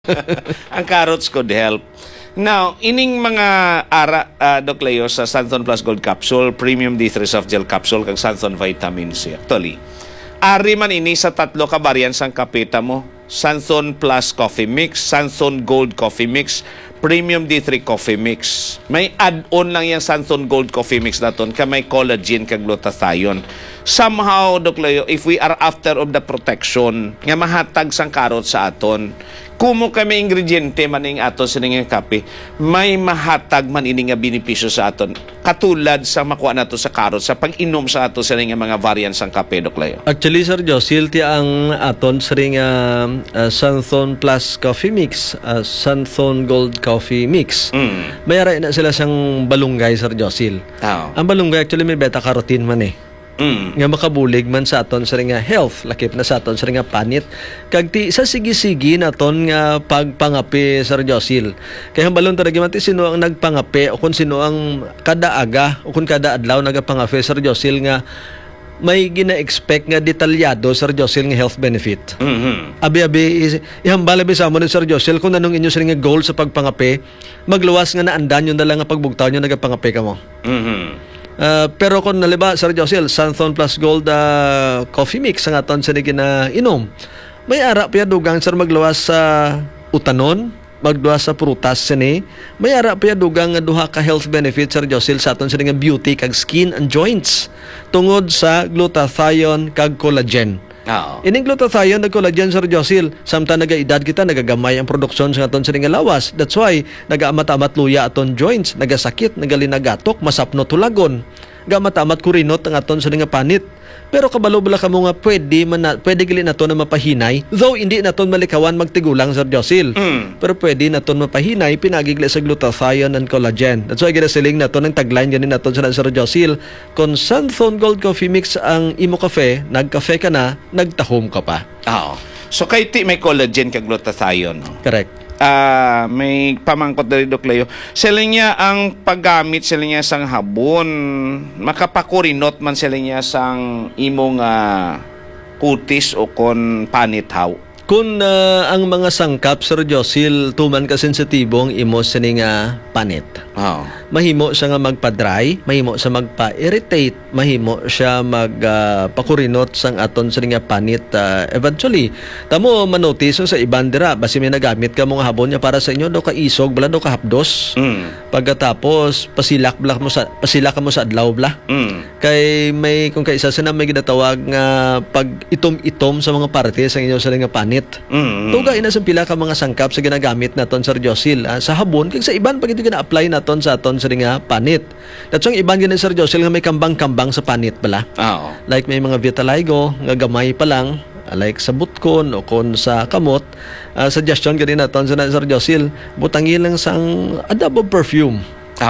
Ang carrots could help. Now, ining mga Doc Leo, sa Santhon Plus Gold Capsule, Premium D3 Soft Gel Capsule, kag Santhon Vitamin C. Actually, ari man ini sa tatlo ka variant sang kapita mo. Santhon Plus Coffee Mix, Santhon Gold Coffee Mix, Premium D3 Coffee Mix. May add-on lang yung Santhon Gold Coffee Mix naton ka may collagen kag glutathione. Somehow, Doc Leo, if we are after of the protection nga mahatag sang karot sa aton, kumo kami ingrediente man ing aton sa ning kape, may mahatag man ini nga benepisyo sa aton. Katulad sa makuha nato sa karot sa pag-inom sa ato sa ning mga variants sang kape, Doc Leo. Actually, Sir Josil, ti ang aton sa ring Santhon Plus Coffee Mix, Santhon Gold Coffee Mix. Mayara na sila sang balunggay, Sir Josil. Ang balunggay actually may beta-carotene man eh. Nga makabulig man sa aton sa ring health, lakip na sa aton sa ring panit. Kag ti sa sige-sige naton nga pagpangapi, Sir Josil. Kaya balon talaga man ti sino ang nagpangapi o kung sino ang kada aga o kung kada adlaw nagapangapi, Sir Josil, nga may gina-expect nga detalyado, Sir Josil, nga health benefit. Abi-abi, ihambalabi sa mo ni Sir Josil kung anong inyo sa nga goal sa pagpangapi, magluwas nga naandan yun na lang nga pagbugtaw nyo nagapangapi ka mo. Pero kung naliba, Sir Josil, Santhon Plus Gold Coffee Mix ang aton sa inom, may ara pa dugang, Sir, magluwas sa utanon, magluwas sa prutas sini, may ara pa dugang nga duha ka health benefits, Sir Josil, sa aton sa beauty kag skin and joints tungod sa glutathione kag collagen. Ining glutathione nag collagen, Sir Josil, samtang nagaedad kita nagagamay ang produksyon sa aton sa lawas. That's why nagaamat-amat luya aton joints, nagasakit, nagalinagatok, masapno tulagon, gaamat-amat kurinot ang aton sa panit. Pero kabalo bala kamo nga pwede gali naton na mapahinay, though hindi naton malikawan magtigulang, Sir Josil. Pero pwede naton mapahinay pinagigli sa glutathione and collagen. That's why ginasiling naton ang tagline ganin naton sa Sir Josil, kung Santhon Gold Coffee Mix ang imo kafe, nagkafe ka na, nagtahom ka pa. So kay ti may collagen kag glutathione, no? Correct. May pamangkot dali, Doc Leo. Sila niya ang paggamit sila niya sang habon, makapakurinot man sila niya sang imong kutis o kon panithaw. Kung ang mga sangkap, Sir Josil, tuman ka sensitibong imo sa nga panit. Mahimo siya nga magpa-dry, mahimo siya magpa-irritate, mahimo siya magpakurinot sang aton sa nga panit. Eventually, tamo manotice sa iban dira, basi may nagamit ka mga habon niya para sa inyo, do ka isog, bala do ka hapdos. Pagkatapos, pasilak ka mo sa adlaw bla. Kay may, kung kaisa sa may ginatawag nga pag itom-itom sa mga parte sa inyo sa nga panit. Tuga ina sa pila ka mga sangkap sa ginagamit naton, Sir Josil, sa habon kag sa iban pag ito gina-apply naton sa aton sa nga panit. That's why iban gina, Sir Josil, nga may kambang-kambang sa panit bala. Like may mga vitiligo nga gamay pa lang, like sa butkon o kon sa kamot. Suggestion gani naton sa Sir Josil, butangi lang sang adabo perfume.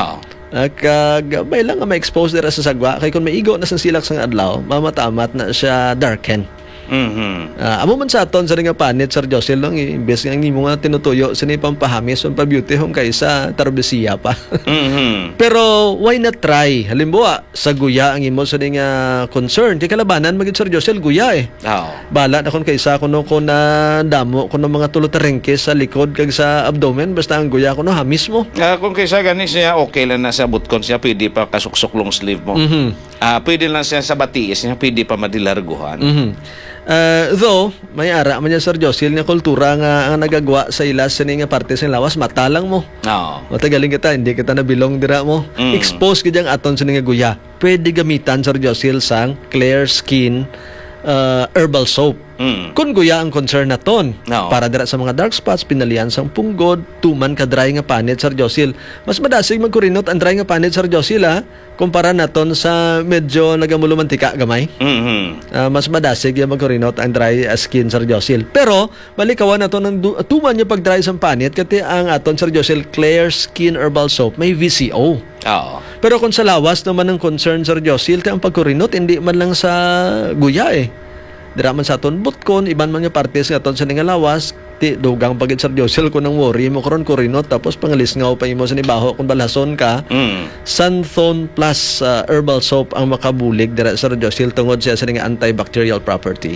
Kag may lang nga ma-expose dira sa sagwa, kay kung maigo na sa silak sang adlaw, mamatamat na siya darken. Amo man sa aton sa nga panit, Sir Josil, lang imbes nga nimo nga tinutuyo sini pampahamis on pa-beauty home kaysa tarbesiya pa. Pero why not try? Halimbawa, sa guya ang imo sa nga concern, kay kalabanan magid, Sir Josil, guya eh. Bala na kon kaysa kuno ko na damo kuno mga tulotarengke sa likod kag sa abdomen, basta ang guya kuno hamis mo. Kung kaysa gani siya, okay lang na sa butkon siya, pwede pa kasuksok long sleeve mo. Pwede lang siya sa batiis niya, pwede pa madilarguhan. Though may ara man yan, Sir Josil, nga kultura nga ang nagagawa sa ilas sa nga parte sa lawas, matalang mo. Matagaling kita, hindi kita nabilong dira mo. Expose ka diyang aton sa nga guya. Pwede gamitan, Sir Josil, sang Clear Skin herbal soap. Kung guya ang concern naton, para dira sa mga dark spots, pinalian sang punggod, tuman ka dry nga panit, Sir Josil, mas madasig magkurinot ang dry nga panit, Sir Josil, kumpara naton sa medyo nagamulo mantika gamay. Mas madasig yung magkurinot ang dry skin, Sir Josil. Pero malikawan naton ang tuman yung pag dry sang panit, kati ang aton, Sir Josil, Clear Skin herbal soap may VCO. Pero kung sa lawas naman ang concern, Sir Josil, ang pagkurinot hindi man lang sa guya eh. Dira man sa aton butkon, iban man nga partes nga aton sa nga lawas, ti dugang pagid, Sir Josil, kung nang worry mo karon kurinot tapos pangalisngaw pa imo sa nibaho kung balason ka. Santhon Plus herbal soap ang makabulig dira, Sir Josil, tungod siya sa nga antibacterial property.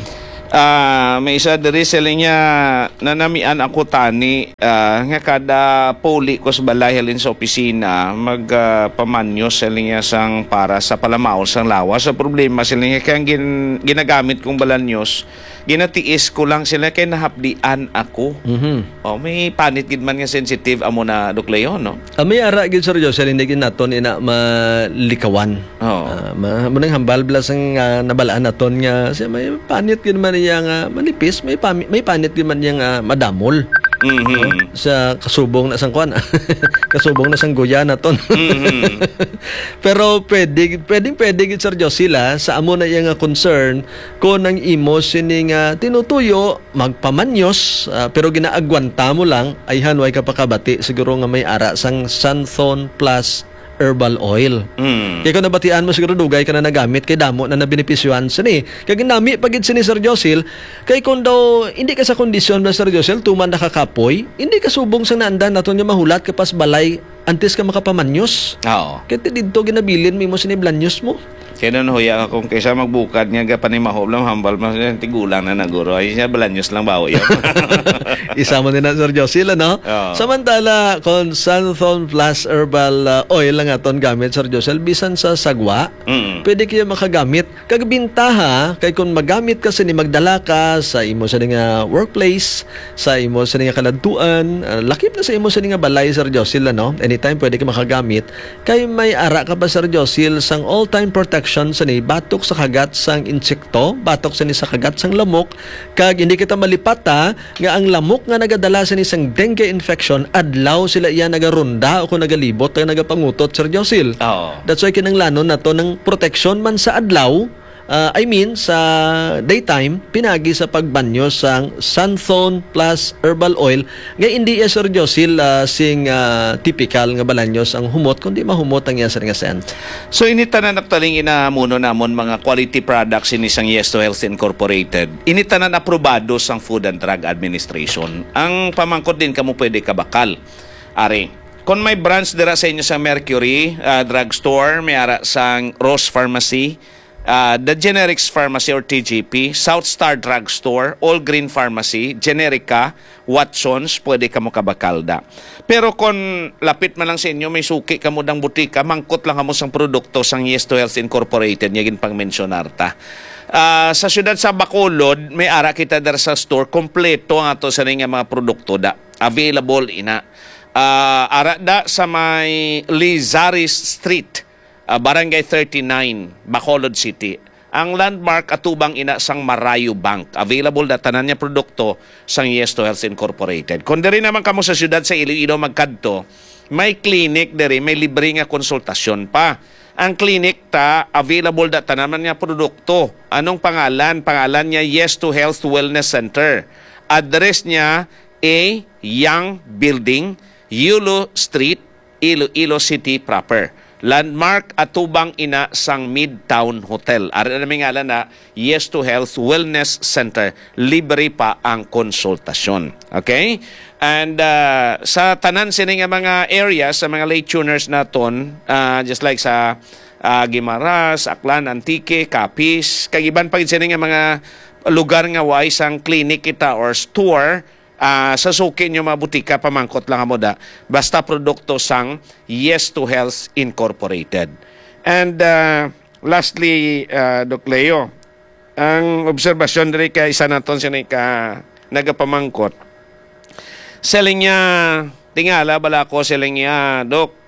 May isa diri sila niya nanamian ako tani nga kada puli ko sa balay halin sa opisina magpamanyos sila niya sang para sa palamaol sang lawas. Sa problema sila niya kaya ginagamit kong balanyos ginatiis ko lang sila kay nahapdian ako. May panit gid man nga sensitive amo na Dokleo, no? May ara gid Sir Josel hindi gid naton ina malikawan. Munang hambal blas ang nabalaan naton nga siya may panit gid man niya nga manipis, may panit gid man niya nga madamol. Sa kasubong na sang kuan. Kasubong na sang guya naton. Pero pwede gid Sir Josel sa amo na iya nga concern ko nang imo sini nga tinutuyo magpamanyos pero ginaagwanta mo lang ay hanway ka pakabati siguro nga may ara sang Santhon Plus herbal oil. Kaya kung nabatian mo siguro dugay ka na nagamit kay damo na nabenepisyuhan sini. Kaya ginami pagid sini Sir Josel kay kung daw hindi ka sa kondisyon na Sir Josel tuman nakakapoy, hindi ka subong sa naandan naton nga mahulat kapas balay antes ka makapamanyos. Kaya dito ginabilin mo sini blanyos mo. Kaya nun huya akong kaysa magbukad nga gapanimahom lang hambal mas tigulang na naguro ay siya balanyos lang bawo yun. Isa mo din na Sir Josel, no? Samantala kung Santhon Plus herbal oil lang aton gamit Sir Josel bisan sa sagwa pwede kayo makagamit kagbintaha kay kung magamit ka sa ni magdala ka sa imo sa nga workplace sa imo sa nga kaladtuan lakip na sa imo sa nga balay Sir Josel, no? Anytime pwede ka makagamit kay may ara ka pa Sir Josel sang all-time protection sa ni batok sa kagat sang insekto, batok sa ni sa kagat sang lamok, kag hindi kita malipata nga ang lamok nga nagadala sa ni sang dengue infection adlaw sila iya nagarunda o kung nagalibot kag nagapangutot Sir Josel. That's why kinanglanon nato ng protection man sa adlaw. Sa daytime, pinagi sa pagbanyo sang Santhon Plus herbal oil nga hindi iya Sir Josel sing typical nga balanyos ang humot kundi mahumot ang iya sa nga scent. So initanan naktaling inamuno namon mga quality products ini sang Yes to Health Incorporated. Initanan aprobado sang Food and Drug Administration. Ang pamangkot din kamo pwede kabakal. Ari, kung may branch dira sa inyo sa Mercury Drugstore, may ara sang Rose Pharmacy, The Generics Pharmacy or TGP, South Star Drugstore, All Green Pharmacy, Generica, Watsons, pwede ka mo kabakalda. Pero kung lapit man lang sa inyo, may suki ka mo dang butika, mangkot lang mo sang produkto sang Yes to Health Incorporated, yagin pang mensyonarta. Sa siyudad sa Bacolod, may ara kita dar sa store, kompleto ang ato sa nga mga produkto da. Available ina. Ara da sa may Lizaris Street, Barangay 39, Bacolod City. Ang landmark atubang ina sang Marayo Bank. Available na tanan niya produkto sang Yes to Health Incorporated. Kung diri naman kamo sa siyudad sa Iloilo magkadto, may clinic diri, may libre nga konsultasyon pa. Ang clinic available na tanan niya produkto. Anong pangalan? Pangalan niya Yes to Health Wellness Center. Address niya Young Building, Yulo Street, Iloilo City proper. Landmark atubang ina sang Midtown Hotel. Ari na may ngalan na Yes to Health Wellness Center. Libre pa ang konsultasyon. Okay? And sa tanan sini nga mga areas, sa mga late tuners naton, just like sa Guimaras, Aklan, Antique, Capiz, kagiban pa sini nga mga lugar nga wise ang clinic kita or store, sa suki nyo mga butika, pamangkot lang mo da. Basta produkto sang Yes to Health Incorporated. And lastly, Doc Leo, ang obserbasyon rin ka isa naton siya ka nagapamangkot. Selling niya, tingala bala ko selling niya, Dok,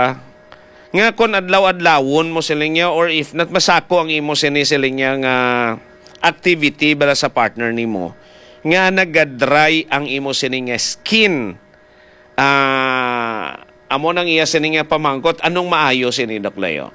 nga kon adlaw-adlawon mo selling niya or if not masako ang imo selling niya nga activity bala sa partner nimo nga nagadry ang imo sini nga skin. Amo nang iya sini nga pamangkot, anong maayo sini Doc Leo?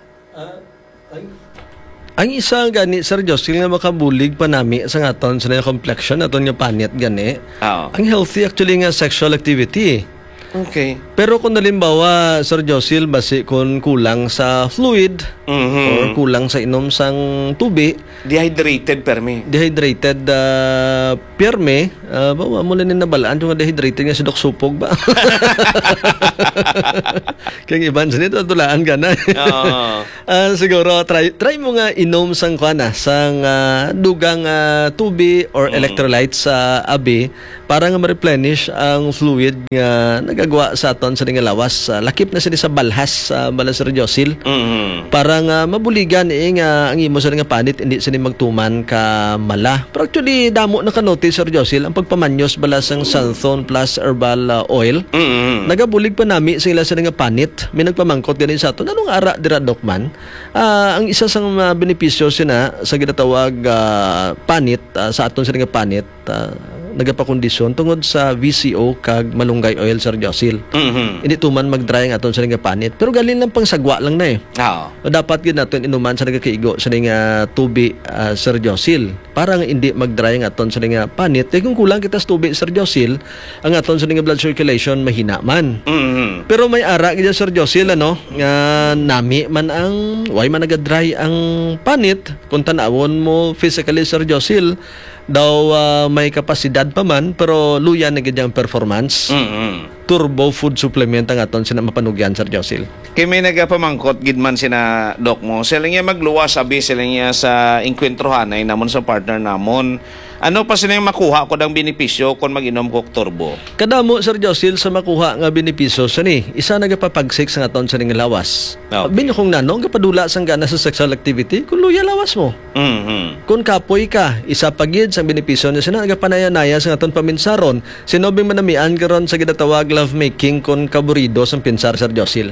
Ang isa gani Sir Josel nga makabulig pa nami sa aton sa complexion aton nga panit gani. Ang healthy actually nga sexual activity. Okay. Pero kung halimbawa, Sir Josil, basi kung kulang sa fluid or kulang sa inom sang tubig, Dehydrated permi. dehydrated pirme, bawa mo na nabalaan yung dehydrated nga si Dok Supog ba? Kaya iban sa nito, tulaan ka na. Siguro, try mo nga inom sang kana, sang dugang tubig or electrolytes sa abi para nga ma-replenish ang fluid nga nagagawa sa aton sa nga lawas. Lakip na sila sa balhas sa Sir Josil. Para nga mabuligan nga ang imo sa nga panit hindi sila magtuman ka mala. Pero actually damo na ka-notice Sir Josil ang pagpamanyos balas ang Santhon plus herbal oil. Nagabulig pa nami sila sa nga panit. May nagpamangkot ganin sa aton. Anong ara dira dokman? Ang isa sang benepisyo sina sa ginatawag panit sa aton sa nga panit nagapakondisyon tungod sa VCO kag malunggay oil Sir Josil. Hindi tuman mag-dry ang aton sa nga panit. Pero galing lang pang sagwa lang na eh. Dapat gid naton inuman sa nagakaigo sa nga tubig Sir Josil para nga hindi mag-dry ang aton sa nga panit. Kung kulang kita sa tubig Sir Josil, ang aton sa nga blood circulation mahina man. Pero may ara gid Sir Josil ano nga nami man ang why man naga-dry ang panit kung tanawon mo physically Sir Josil daw may kapasidad pa man pero luya na gid ang performance. Turbo food supplement ang aton sina mapanugyan Sir Josil. Kay may nagapamangkot gid man sina Doc mo. Sila niya magluwas sabi sila niya sa inkwentrohan ay namon sa partner namon. Ano pa sila yung makuha ko ng benepisyo kung mag-inom ko turbo? Kadamo Sir Josil sa makuha nga benepisyo sa ni isa nagapapagsik sa aton sa ning lawas. Binyo kong nanong kapadula sang gana sa sexual activity kung luya lawas mo. Kung kapoy ka isa pagid sang benepisyo niya sina nagapanaya-naya sa aton paminsaron. Sinobing manamian karon sa ginatawag love making kon kaburido sang pinsar Sir Josil.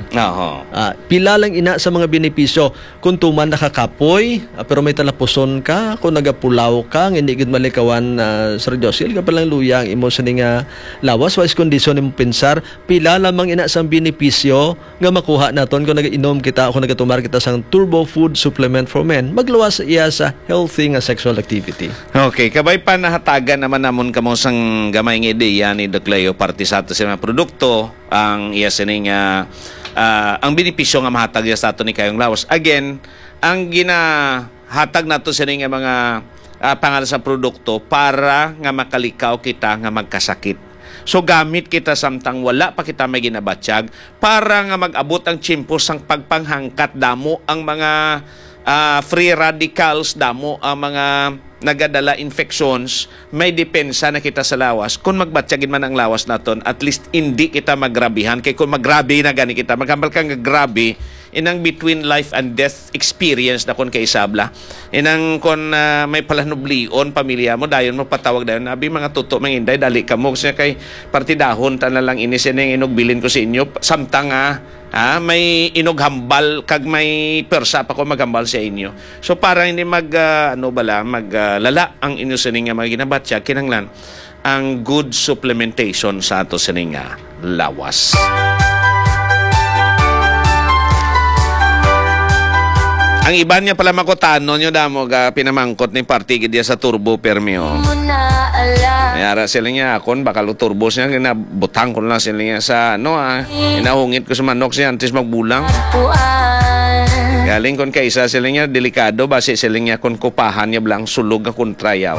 Pila lang ina sa mga benepisyo kung tuman nakakapoy pero may talapuson ka kung nagapulaw ka hindi gid malikawan Sir Josil ka palang luya ang imo sa nga lawas wise kondisyon nimo pinsar pila lamang ina sang benepisyo nga makuha naton kung nagainom kita o kung nagatumar kita sang turbo food supplement for men magluwas iya sa healthy nga sexual activity. Okay, kabay pa nahatagan naman namon kamo sang gamay nga ideya ni Doc Leo parte sa ato sa mga produkto ang iya sining ang benepisyo nga mahatag sa ato ni kayong lawas. Again, ang ginahatag nato sining nga mga pangalan sa produkto para nga makalikaw kita nga magkasakit. So gamit kita samtang wala pa kita may ginabatsyag para nga mag-abot ang tiyempo sang pagpanghangkat damo ang mga free radicals damo ang mga nagadala infections may depensa na kita sa lawas kung magbatsyagin man ang lawas naton at least hindi kita magrabihan kay kung magrabi na gani kita magambal kang grabe inang between life and death experience na kon kay sabla inang kon may palanublion pamilya mo dayon mo patawag dayon abi mga tuto mga inday dali kamo siya kay partidahon ta na lang ini sining inugbilin ko sa inyo samtang may inughambal kag may persa pa ko maghambal sa inyo. So para hindi maglala ang inyo sining mga ginabatya kinahanglan ang good supplementation sa ato sining lawas. Ang iban niya pala makutano nyo damo pinamangkot ni party dia sa turbo permio. Mayara sila niya akon bakal turbo siya ginabutang ko lang sila niya sa inahungit ko sa manok siya antes magbulang. Galing kon kaysa sila niya delikado base sila niya kon kupahan niya blang sulog akong trayaw.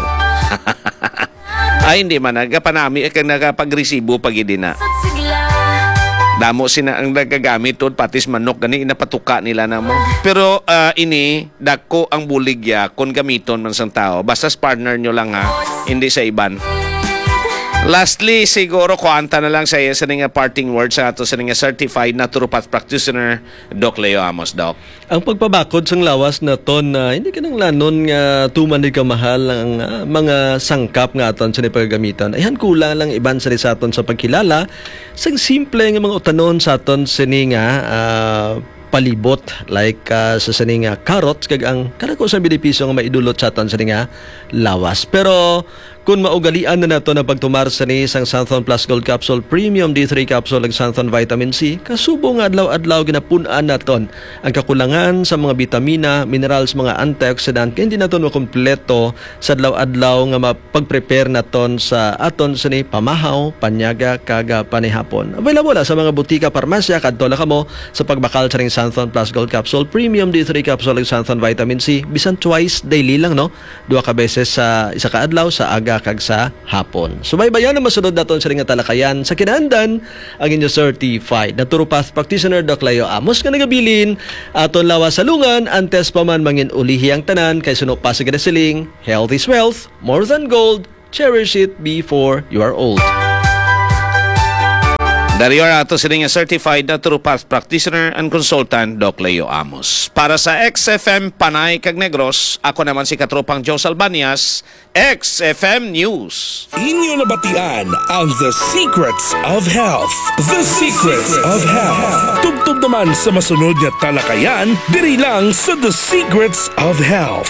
Ay hindi man nagapanami kag nagapagresibo pag idina. Damo sina ang nagagamit tod patis manok gani inapatuka nila namo. Pero ini dako ang buligya kon gamiton man sang tao. Basta partner nyo lang hindi sa iban. Lastly, siguro kuanta na lang sa iya sa nga parting words sa ato sa nga certified naturopath practitioner Doc Leo Amos Doc. Ang pagpabakod sang lawas na ton hindi ka nang lanon nga tuman di ka mahal ang mga sangkap nga aton sa pagagamitan. Ayhan kulang lang iban sa aton sa pagkilala sang simple nga mga utanon sa aton sini nga palibot like sa sining carrots kag ang kada ko sa benepisyo nga maidulot sa aton sa nga lawas. Pero Kung maugalian na nato na pagtumar sa ni sang Santhon Plus Gold Capsule Premium D3 Capsule ag Santhon Vitamin C, kasubo nga adlaw-adlaw ginapunan naton ang kakulangan sa mga bitamina, minerals, mga antioxidant kaya hindi naton makumpleto sa adlaw-adlaw nga mapag-prepare naton sa aton sa ni pamahaw, panyaga, kaga, panihapon. Available sa mga butika, parmasya, kadto la kamo sa pagbakal sa ring Santhon Plus Gold Capsule Premium D3 Capsule ag Santhon Vitamin C, bisan twice daily lang, no? 2 ka beses sa isa ka adlaw sa aga kag sa hapon. Subaybayan na masunod naton sa ring talakayan sa kinahanglan ang inyo certified naturopath practitioner Doc Leo Amos nga nagabilin aton lawas salungan antes pa man mangin ulihi ang tanan kay suno pa sa siling health is wealth, more than gold, cherish it before you are old. Dari ato sining certified naturopath practitioner and consultant Doc Leo Amos. Para sa XFM Panay kag Negros, ako naman si katropang Joe Salbanias, XFM News. Inyo nabatian ang The Secrets of Health. The Secrets of Health. Tugtog naman sa masunod nga talakayan, diri lang sa The Secrets of Health.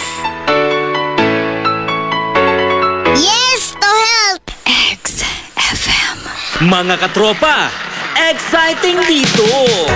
Yes to health! XFM. Mga katropa, exciting dito!